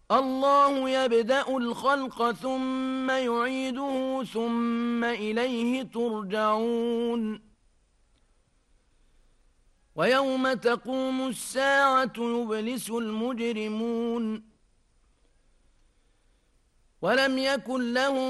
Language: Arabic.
الله يبدأ الخلق ثم يعيده ثم إليه ترجعون ويوم تقوم الساعة يبلس المجرمون ولم يكن لهم